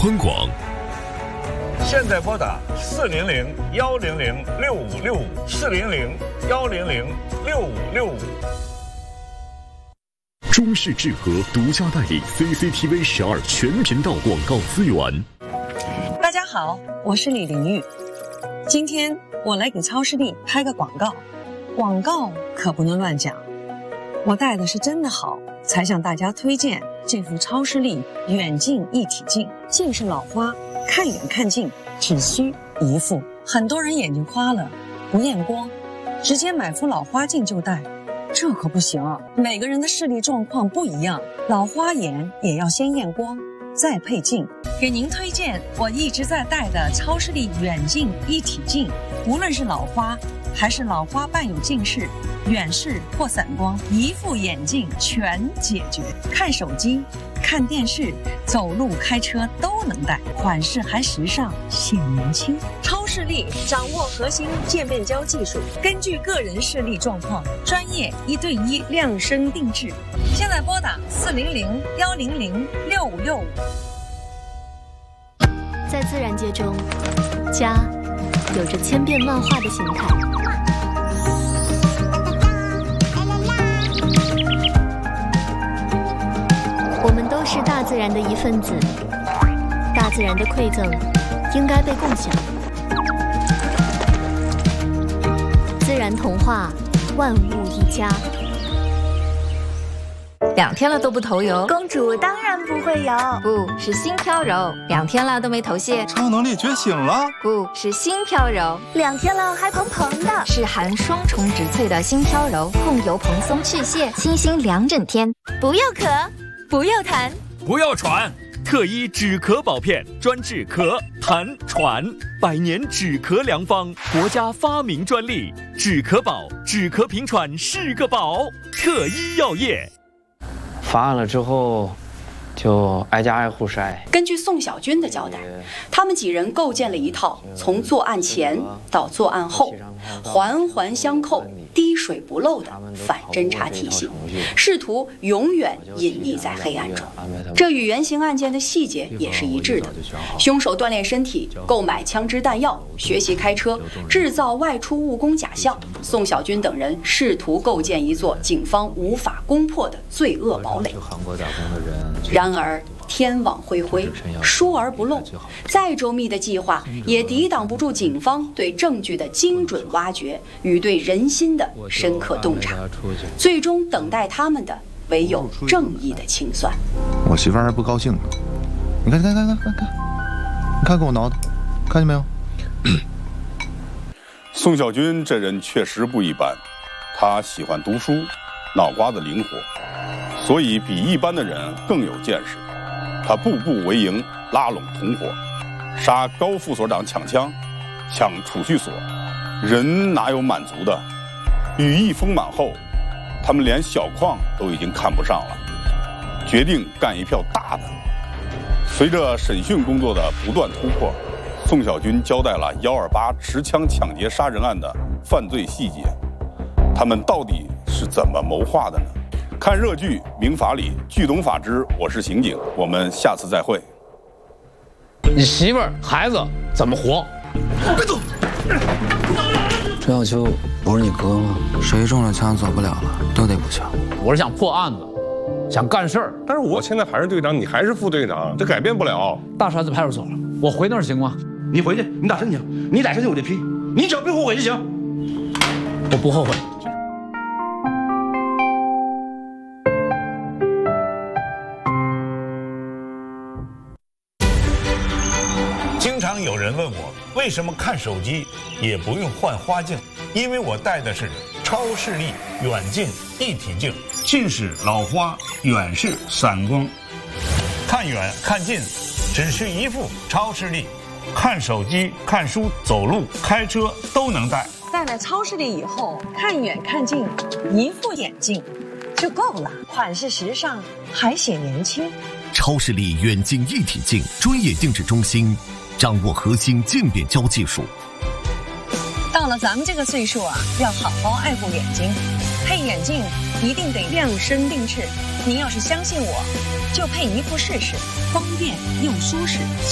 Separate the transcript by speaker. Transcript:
Speaker 1: 宽广。
Speaker 2: 现在拨打400-100-6565，400-100-6565。
Speaker 1: 中视智和独家代理 CCTV 12全频道广告资源。
Speaker 3: 大家好，我是李玲玉。今天我来给超视力拍个广告，广告可不能乱讲。我戴的是真的好，才向大家推荐这副超视力远近一体镜。近视老花，看远看近只需一副。很多人眼睛花了，不验光，直接买副老花镜就戴。这可不行啊！每个人的视力状况不一样，老花眼也要先验光，再配镜。给您推荐我一直在戴的超视力远近一体镜，无论是老花还是老花伴有近视、远视或散光，一副眼镜全解决。看手机、看电视、走路、开车都能戴，款式还时尚，显年轻。超视力掌握核心渐变焦技术，根据个人视力状况，专业1对1量身定制。现在拨打400-100-6565。
Speaker 4: 在自然界中，家有着千变万化的形态。我们都是大自然的一份子，大自然的馈赠应该被共享。自然童话，万物一家。
Speaker 5: 2天了都不头油，
Speaker 6: 公主当然不会油，
Speaker 5: 不是心飘柔。2天了都没头屑，
Speaker 7: 超能力觉醒了，
Speaker 5: 不是心飘柔。
Speaker 6: 2天了还蓬蓬的，
Speaker 5: 是含双重植萃的心飘柔，控油蓬松去屑，清新2整天。
Speaker 6: 不要咳，不要痰，
Speaker 8: 不要喘。特医止咳保片，专治咳、痰、喘，100年止咳良方，国家发明专利。止咳宝，止咳平喘是个宝。特医药业。
Speaker 9: 发案了之后，就挨家挨户筛。
Speaker 10: 根据宋小军的交代，他们几人构建了一套从作案前到作案后环环相扣、滴水不漏的反侦查体系，试图永远隐匿在黑暗中。这与原型案件的细节也是一致的。凶手锻炼身体，购买枪支弹药，学习开车，制造外出务工假象。宋小军等人试图构建一座警方无法攻破的罪恶堡垒。然而天网恢恢，疏而不漏，再周密的计划也抵挡不住警方对证据的精准挖掘与对人心的深刻洞察。最终等待他们的唯有正义的清算。
Speaker 7: 我媳妇儿还不高兴呢，你看，你看我挠的，看见没有？
Speaker 11: 宋小军这人确实不一般，他喜欢读书，脑瓜子灵活，所以比一般的人更有见识。他步步为营，拉拢同伙，杀高副所长抢枪，抢储蓄所，人哪有满足的？羽翼丰满后，他们连小矿都已经看不上了，决定干一票大的。随着审讯工作的不断突破，宋小军交代了128持枪抢劫杀人案的犯罪细节，他们到底是怎么谋划的呢？看热剧《明法理》，剧懂法知，我是刑警，我们下次再会。
Speaker 12: 你媳妇儿、孩子怎么活？
Speaker 13: 别走！
Speaker 14: 陈小秋不是你哥吗？谁中了枪走不了了，都得补枪。
Speaker 12: 我是想破案子，想干事儿。
Speaker 15: 但是我现在还是队长，你还是副队长，这改变不了。
Speaker 12: 大山子派出所了，我回那儿行吗？
Speaker 13: 你回去，你打申请，你打申请我就批，你只要别后悔就行。
Speaker 12: 我不后悔。
Speaker 2: 经常有人问我，为什么看手机也不用换花镜？因为我戴的是超视力远近一体镜，近视、老花、远视、散光，看远看近只需一副超视力，看手机、看书、走路、开车都能戴。
Speaker 3: 戴了超视力以后，看远看近一副眼镜就够了，款式时尚，还显年轻。
Speaker 1: 超视力远近一体镜专业定制中心，掌握核心渐变焦技术。
Speaker 3: 到了咱们这个岁数啊，要好好爱护眼睛，配眼镜一定得量身定制。您要是相信我，就配一副试试，方便又舒适。